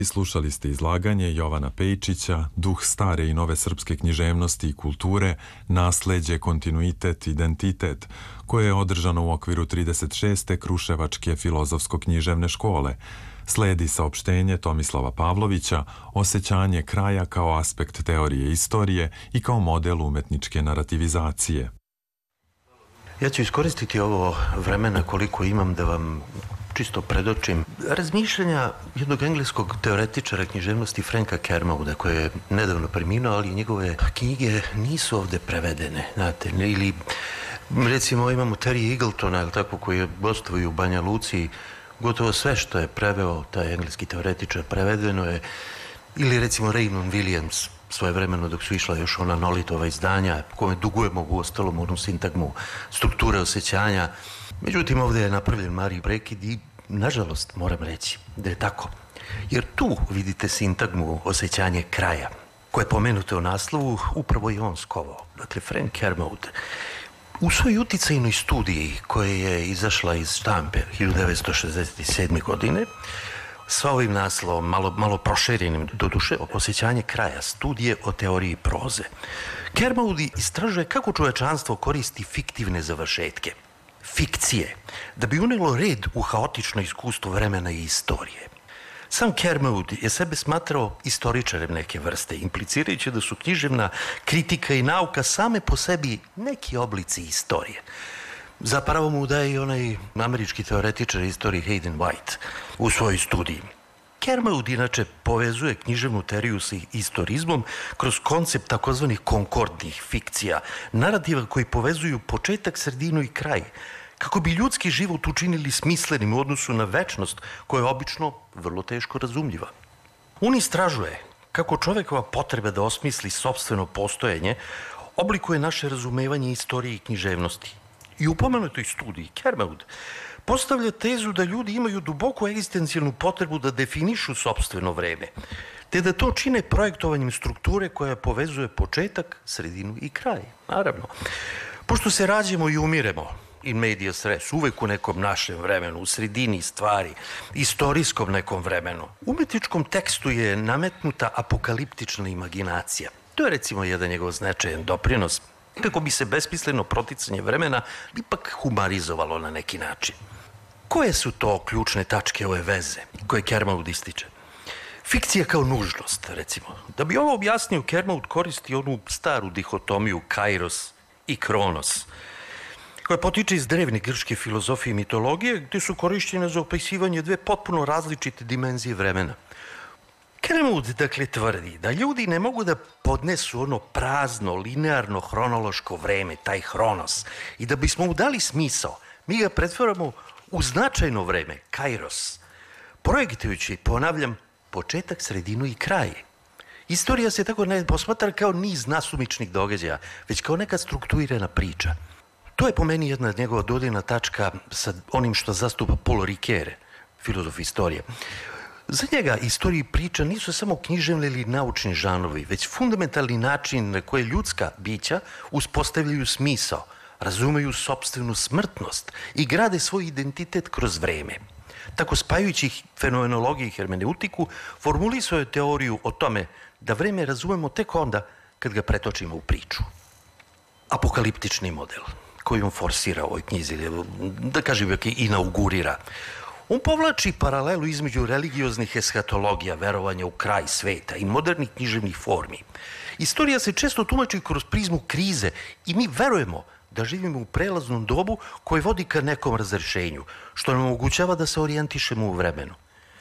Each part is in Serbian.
Slušali ste izlaganje Jovana Pejčića, Duh stare i nove srpske književnosti i kulture, nasleđe, kontinuitet, identitet, koje je održano u okviru 36. Kruševačke filozofsko-književne škole. Sledi saopštenje Tomislava Pavlovića, Osećanje kraja kao aspekt teorije istorije i kao model umetničke narativizacije. Ja ću iskoristiti ovo vremena koliko imam da vam čisto predočim razmišljanja jednog engleskog teoretičara književnosti Franka Kermouda, koji je nedavno preminuo, ali njegove knjige nisu ovde prevedene, znate, ili recimo imamo Terry Eagletona, tako, koji je gostovao u Banja Luci, gotovo sve što je preveo taj engleski teoretičar prevedeno je, ili recimo Raymond Williams, svojevremeno dok su išla još ona Nolitova izdanja, kome dugujemo u ostalom onu sintagmu strukture osjećanja. Međutim, ovdje je napravljen mali prekid i, nažalost, moram reći da je tako. Jer tu vidite sintagmu osjećanje kraja, koje je pomenuto u naslovu, upravo i on skovao. Dakle, Frank Kermoud, u svojoj uticajnoj studiji koja je izašla iz štampe 1967. godine, sa ovim naslovom, malo proširenim, doduše, osjećanje kraja, studije o teoriji proze, Kermoud istražuje kako čovečanstvo koristi fiktivne završetke, fikcije, da bi unelo red u haotično iskustvo vremena i istorije. Sam Kermoud je sebe smatrao istoričarem neke vrste, implicirajući da su književna kritika i nauka same po sebi neki oblici istorije. Zapravo mu daje i onaj američki teoretičar istorije Hayden White u svojoj studiji. Kermoud inače povezuje književnu teoriju sa istorizmom kroz koncept takozvanih konkordnih fikcija, narativa koji povezuju početak, sredinu i kraj, kako bi ljudski život učinili smislenim u odnosu na večnost koja je obično vrlo teško razumljiva. On istražuje kako čovekova potreba da osmisli sopstveno postojanje oblikuje naše razumevanje istorije i književnosti. I u pomenutoj studiji Kermoud postavlja tezu da ljudi imaju duboku egzistencijalnu potrebu da definišu sopstveno vreme, te da to čine projektovanjem strukture koja povezuje početak, sredinu i kraj. Naravno, pošto se rađemo i umiremo, in medias res, uvek u nekom našem vremenu, u sredini stvari, istorijskom nekom vremenu, umetničkom tekstu je nametnuta apokaliptična imaginacija. To je recimo jedan njegov značajan doprinos, kako bi se besmisleno proticanje vremena ipak humanizovalo na neki način. Koje su to ključne tačke ove veze koje Kermoud ističe? Fikcija kao nužnost, recimo. Da bi ovo objasnio, Kermoud koristi onu staru dihotomiju kairos i kronos, koja potiče iz drevne grčke filozofije i mitologije, gde su korišćene za opisivanje dve potpuno različite dimenzije vremena. Kermoud, dakle, tvrdi da ljudi ne mogu da podnesu ono prazno, linearno, hronološko vreme, taj hronos, i da bismo mu dali smisao, mi ga pretvaramo u značajno vreme, kairos, projektujući, ponavljam, početak, sredinu i kraj. Istorija se tako ne posmatra kao niz nasumičnih događaja, već kao neka strukturirana priča. To je po meni jedna njegova dodirna tačka sa onim što zastupa Paul Ricoeur, filozof istorije. Za njega istorija i priča nisu samo književni ili naučni žanrovi, već fundamentalni način na koje ljudska bića uspostavljaju smisao, razumeju sopstvenu smrtnost i grade svoj identitet kroz vreme. Tako, spajujući fenomenologiju i hermeneutiku, formulisao je teoriju o tome da vreme razumemo tek onda kad ga pretočimo u priču. Apokaliptični model koji on forsira u ovoj knjizi, da kažem, inaugurira, on povlači paralelu između religioznih eshatologija, verovanja u kraj sveta i modernih književnih formi. Istorija se često tumači kroz prizmu krize i mi verujemo da živimo u prelaznom dobu koji vodi ka nekom razrešenju, što nam omogućava da se orijentišemo u vremenu.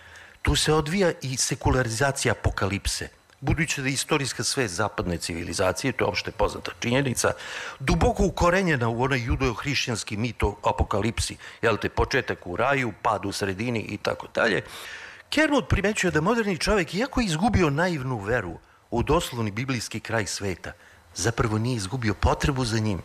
Tu se odvija i sekularizacija apokalipse, budući da je istorijska svest zapadne civilizacije, to je opšte poznata činjenica, duboko ukorenjena u onaj judeo-hrišćanski mit o apokalipsi, jel te, početak u raju, pad u sredini i tako dalje. Kermoud primećuje da moderni čovjek, iako je izgubio naivnu veru u doslovni biblijski kraj sveta, zapravo nije izgubio potrebu za njim.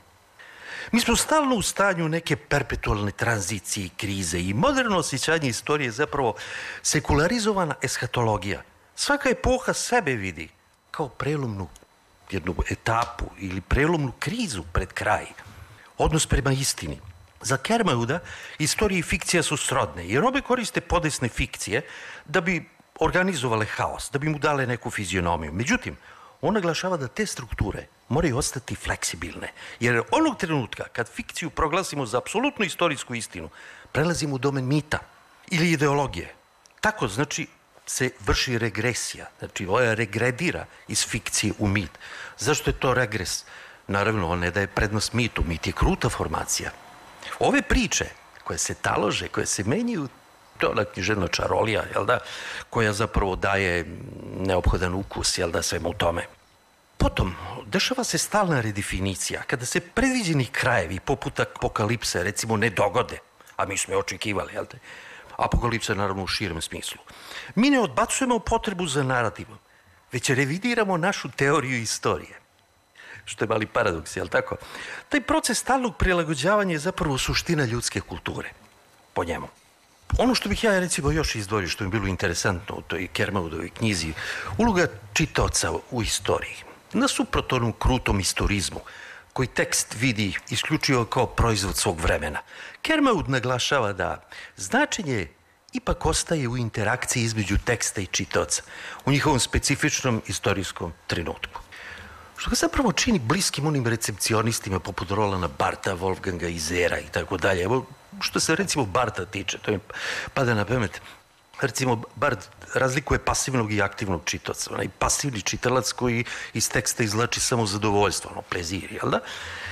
Mi smo stalno u stanju neke perpetualne tranzicije i krize i moderno osjećanje istorije je zapravo sekularizovana eshatologija. Svaka epoha sebe vidi kao prelomnu jednu etapu ili prelomnu krizu pred kraj. Odnos prema istini. Za Kermouda istorija i fikcija su srodne, jer obe koriste podesne fikcije da bi organizovale haos, da bi mu dale neku fizionomiju. Međutim, on naglašava da te strukture moraju ostati fleksibilne, jer onog trenutka kad fikciju proglasimo za apsolutnu istorijsku istinu, prelazimo u domen mita ili ideologije. Tako, znači, se vrši regresija, znači ona regredira iz fikcije u mit. Zašto je to regres? Naravno, on ne daje prednost mitu, mit je kruta formacija. Ove priče koje se talože, koje se menjaju, to je ona književna čarolija, jel da, koja zapravo daje neophodan ukus, jel da, svemu tome. Potom, dešava se stalna redefinicija, kada se predviđeni krajevi, poput apokalipse, recimo, ne dogode, a mi smo je očekivali, jel da, apokalipsa je naravno u širem smislu. Mi ne odbacujemo potrebu za narativom, već revidiramo našu teoriju istorije. Što je mali paradoks, jel tako? Taj proces stalnog prilagođavanja je zapravo suština ljudske kulture, po njemu. Ono što bih ja, recimo, još izdvojio, što mi je bilo interesantno u toj Kermaudovoj knjizi, uloga čitaoca u istoriji. Nasuprot onom krutom istorizmu, koji tekst vidi isključivo kao proizvod svog vremena, Kermaud naglašava da značenje ipak ostaje u interakciji između teksta i čitaoca, u njihovom specifičnom istorijskom trenutku. Što ga zapravo čini bliskim onim recepcionistima poput Rolanda Bartha, Wolfganga Isera i tako dalje. Evo, što se recimo Bartha tiče, to mi pada na pamet. Recimo, Barth razlikuje pasivnog i aktivnog čitaoca. Onaj pasivni čitalac koji iz teksta izvlači samo zadovoljstvo, ono, plezir, jel da?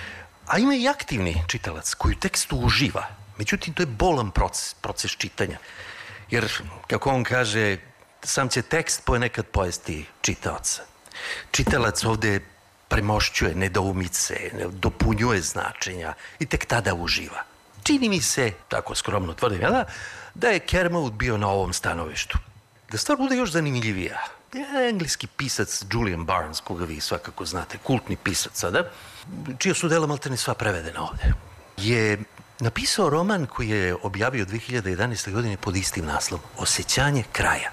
A ima i aktivni čitalac koji u tekstu uživa. Međutim, to je bolan proces čitanja. Jer, kako on kaže, sam će tekst ponekad pojesti čitaoca. Čitalac ovde premošćuje nedoumice, dopunjuje značenja i tek tada uživa. Čini mi se, tako skromno tvrdim, da je Kermaud bio na ovom stanovištu. Da stvar bude još zanimljivija, engleski pisac Julian Barnes, koga vi svakako znate, kultni pisac sada, čija su dela maltene sva prevedena ovde, je napisao roman koji je objavio 2011. godine pod istim naslovom, Osjećanje kraja,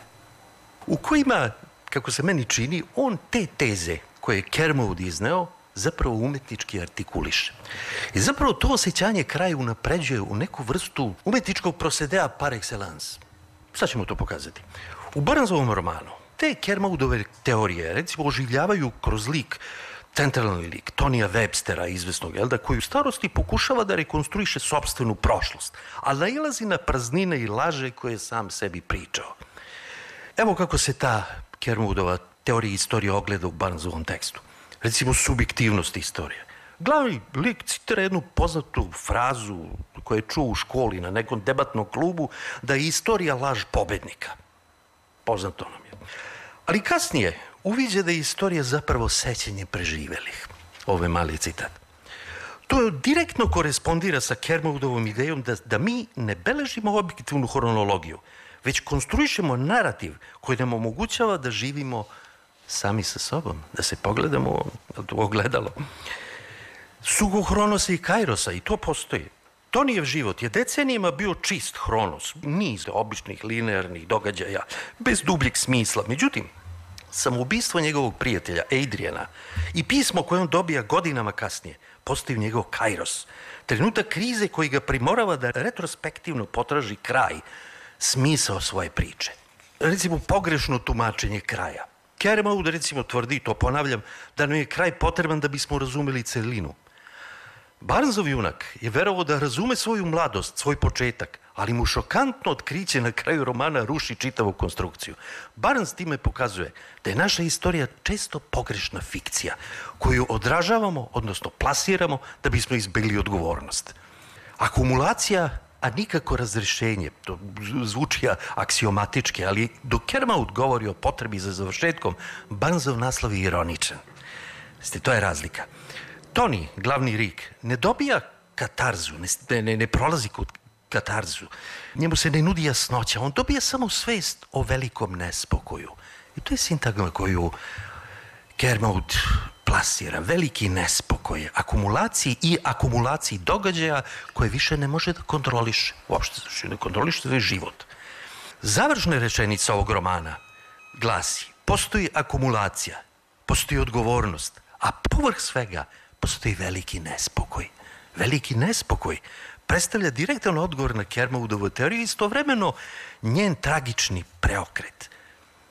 u kojima, kako se meni čini, on te teze koje je Kermaud izneo zapravo umetnički artikuliše. I zapravo to osjećanje kraja unapređuje u neku vrstu umetničkog prosedea par excellence. Sad ćemo to pokazati. U Barnesovom romanu te Kermaudove teorije, recimo, oživljavaju kroz lik, centralni lik, Tonija Webstera, izvesnog, jel da, koji u starosti pokušava da rekonstruiše sopstvenu prošlost, ali nailazi na praznine i laže koje je sam sebi pričao. Evo kako se ta Kermaudova teorija istorije ogleda u Barnesovom tekstu. Recimo, subjektivnost istorije. Glavni lik citira jednu poznatu frazu koju je čuo u školi na nekom debatnom klubu, da je istorija laž pobednika. Poznato nam je. Ali kasnije uviđa da je istorija zapravo sećanje preživelih. Ovo je mali citat. To direktno korespondira sa Kermaudovom idejom da mi ne beležimo objektivnu hronologiju, već konstruišemo narativ koji nam omogućava da živimo sami sa sobom, da se pogledamo u ogledalo. Sugo Hronosa i Kairosa, i to postoji. Tonijev život je decenijima bio čist Hronos, niz običnih linearnih događaja, bez dubljeg smisla. Međutim, samoubistvo njegovog prijatelja Adriana i pismo koje on dobija godinama kasnije postaju njegov Kairos, trenutak krize koji ga primorava da retrospektivno potraži kraj, smisao svoje priče. Recimo, pogrešno tumačenje kraja. Kermaud, recimo, tvrdi, to ponavljam, da nam je kraj potreban da bismo razumeli celinu. Barnesov junak je verovao da razume svoju mladost, svoj početak, ali mu šokantno otkriće na kraju romana ruši čitavu konstrukciju. Barnes time pokazuje da je naša istorija često pogrešna fikcija, koju odražavamo, odnosno plasiramo, da bismo izbegli odgovornost. Akumulacija, a nikako razrešenje, to zvuči aksiomatički, ali dok Kermaud govori o potrebi za završetkom, Barnesov naslov je ironičan. To je razlika. Toni, glavni lik, ne dobija katarzu, ne prolazi kod katarzu. Njemu se ne nudi jasnoća, on dobija samo svest o velikom nespokoju. I to je sintagma koju Kermaud plasira, veliki nespokoj, akumulaciji događaja koje više ne može da kontroliše, uopšte ne kontroliše svoj život. Završna rečenica ovog romana glasi: postoji akumulacija, postoji odgovornost, a povrh svega postoji veliki nespokoj. Veliki nespokoj predstavlja direktan odgovor na Kermaudovu teoriju i istovremeno njen tragični preokret.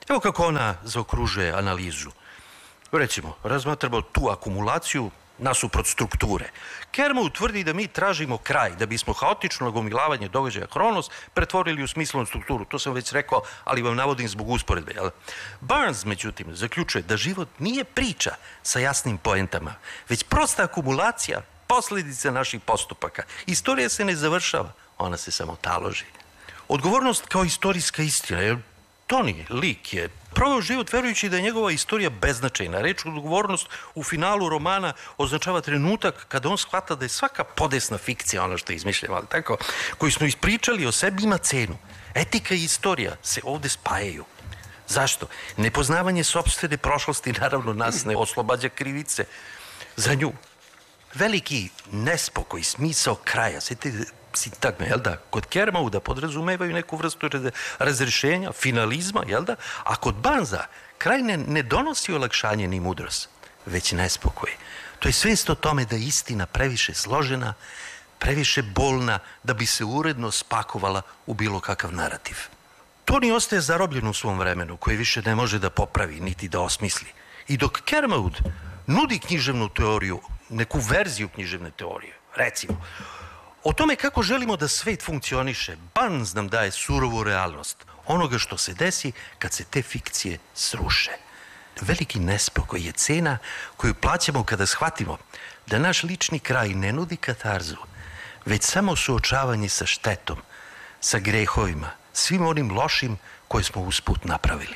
Evo kako ona zaokružuje analizu. Recimo, razmatramo tu akumulaciju nasuprot strukture. Kermou tvrdi da mi tražimo kraj, da bismo haotično nagomilavanje događaja Hronos pretvorili u smislenu strukturu. To sam već rekao, ali vam navodim zbog usporedbe. Jel? Barnes, međutim, zaključuje da život nije priča sa jasnim poentama, već prosta akumulacija posljedica naših postupaka. Istorija se ne završava, ona se samo taloži. Odgovornost kao istorijska istina, jer Toni, lik, je proveo život verujući da je njegova istorija beznačajna. Reč odgovornost u finalu romana označava trenutak kada on shvata da je svaka podesna fikcija, ono što je izmišljeno, ali tako, koju smo ispričali o sebi ima cenu. Etika i istorija se ovde spajaju. Zašto? Nepoznavanje sopstvene prošlosti naravno nas ne oslobađa krivice za nju. Veliki nespokoj, smisao kraja, sve te sintagme, jel da, kod Kermauda podrazumevaju neku vrstu razrešenja, finalizma, jel da, a kod Barnesa kraj ne donosi olakšanje ni mudrost, već nespokoj. To je svest o tome da je istina previše složena, previše bolna, da bi se uredno spakovala u bilo kakav narativ. Toni ostaje zarobljen u svom vremenu, koji više ne može da popravi, niti da osmisli. I dok Kermaud nudi književnu teoriju, neku verziju književne teorije, recimo, o tome kako želimo da svet funkcioniše, Barnes nam daje surovu realnost onoga što se desi kad se te fikcije sruše. Veliki nespokoj je cena koju plaćamo kada shvatimo da naš lični kraj ne nudi katarzu, već samo suočavanje sa štetom, sa grehovima, svim onim lošim koje smo usput napravili.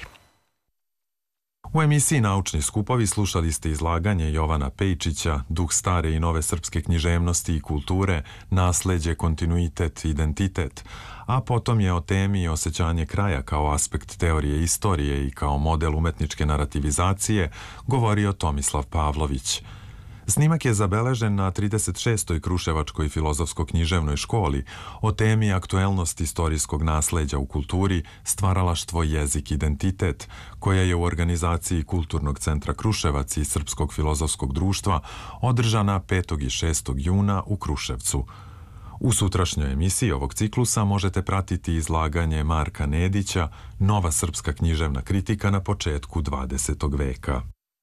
U emisiji Naučni skupovi slušali ste izlaganje Jovana Pejčića, Duh stare i nove srpske književnosti i kulture, nasleđe, kontinuitet, identitet, a potom je o temi osjećanje kraja kao aspekt teorije istorije i kao model umetničke narativizacije govorio Tomislav Pavlović. Snimak je zabeležen na 36. Kruševačkoj filozofsko-književnoj školi o temi aktuelnost istorijskog nasleđa u kulturi, stvaralaštvo, jezik, identitet, koja je u organizaciji Kulturnog centra Kruševac i Srpskog filozofskog društva održana 5. i 6. juna u Kruševcu. U sutrašnjoj emisiji ovog ciklusa možete pratiti izlaganje Marka Nedića, Nova srpska književna kritika na početku 20. veka.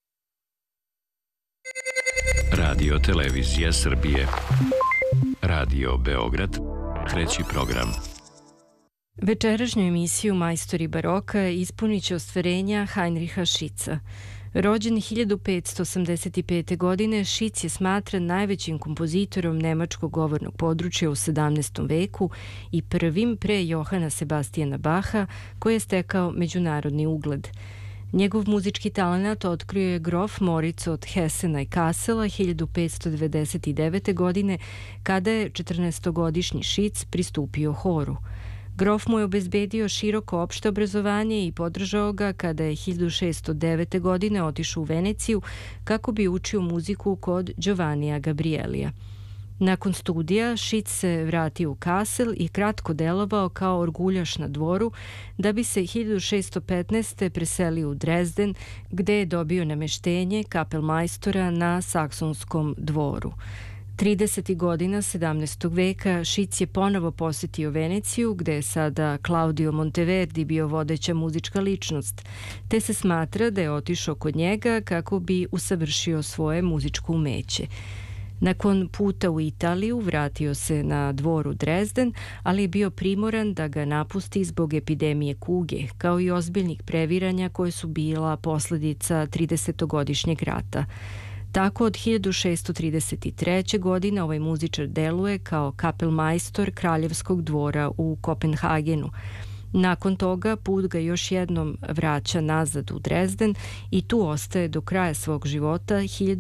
Radio Televizija Srbije. Radio Beograd, treći program. Večerašnju emisiju Majstori baroka ispunit će ostvarenja Heinricha Schütza. Rođen 1585. godine, Schütz je smatran najvećim kompozitorom nemačkog govornog područja u 17. veku i prvim pre Johana Sebastijana Bacha, koji je stekao međunarodni ugled. Njegov muzički talenat otkrio je grof Moritz od Hessena i Kassela 1599. godine, kada je 14-godišnji Schütz pristupio horu. Grof mu je obezbedio široko opšte obrazovanje i podržao ga kada je 1609. godine otišao u Veneciju kako bi učio muziku kod Giovannija Gabrielija. Nakon studija, Schütz se vratio u Kassel i kratko delovao kao orguljaš na dvoru, da bi se 1615. preselio u Dresden, gde je dobio nameštenje kapelmajstora na saksonskom dvoru. 30. godina 17. veka Schütz je ponovo posjetio Veneciju, gde je sada Claudio Monteverdi bio vodeća muzička ličnost, te se smatra da je otišao kod njega kako bi usavršio svoje muzičko umeće. Nakon puta u Italiju vratio se na dvor u Dresden, ali je bio primoran da ga napusti zbog epidemije kuge, kao i ozbiljnih previranja koje su bila posljedica 30-godišnjeg rata. Tako od 1633. godine ovaj muzičar deluje kao kapelmajstor kraljevskog dvora u Kopenhagenu. Nakon toga put ga još jednom vraća nazad u Dresden i tu ostaje do kraja svog života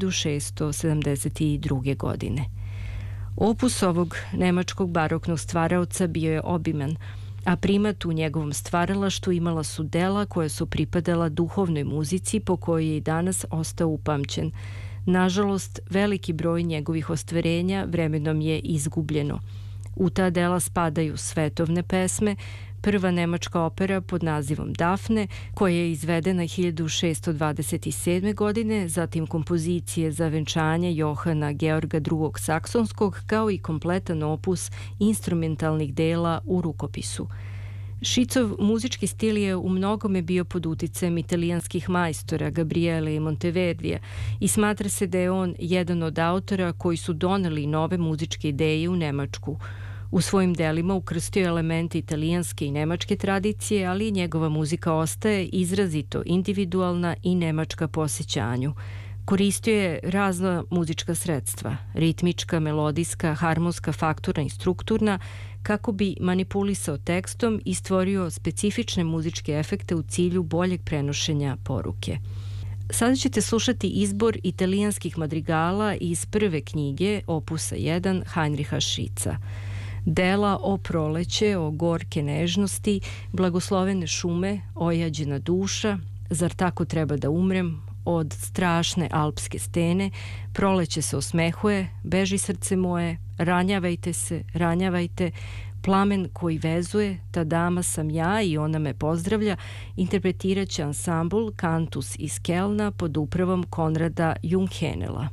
1672. godine. Opus ovog nemačkog baroknog stvaraoca bio je obiman, a primat u njegovom stvaralaštvu imala su dela koje su pripadala duhovnoj muzici po kojoj je i danas ostao upamćen. Nažalost, veliki broj njegovih ostvarenja vremenom je izgubljeno. U ta dela spadaju svetovne pesme, prva nemačka opera pod nazivom Dafne, koja je izvedena 1627. godine, zatim kompozicije za venčanje Johana Georga II. Saksonskog, kao i kompletan opus instrumentalnih dela u rukopisu. Šicov muzički stil je u mnogome bio pod uticajem italijanskih majstora Gabriele i Monteverdija i smatra se da je on jedan od autora koji su doneli nove muzičke ideje u Nemačku. U svojim delima ukrstio elemente italijanske i nemačke tradicije, ali i njegova muzika ostaje izrazito individualna i nemačka po osjećanju. Koristio je razna muzička sredstva, ritmička, melodijska, harmonska, fakturna i strukturna, kako bi manipulisao tekstom i stvorio specifične muzičke efekte u cilju boljeg prenošenja poruke. Sada ćete slušati izbor italijanskih madrigala iz prve knjige, opusa 1, Heinricha Schütza. Dela o proleće, o gorke nežnosti, blagoslovene šume, ojađena duša, zar tako treba da umrem, od strašne alpske stene, proleće se osmehuje, beži srce moje, ranjavajte se, ranjavajte, plamen koji vezuje, ta dama sam ja i ona me pozdravlja, interpretirat će ansambl Cantus iz Kelna pod upravom Konrada Junghenela.